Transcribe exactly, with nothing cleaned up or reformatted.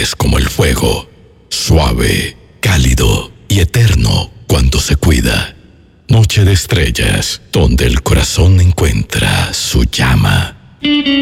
es como el fuego, suave, cálido y eterno cuando se cuida. Noche de estrellas, donde el corazón encuentra su llama.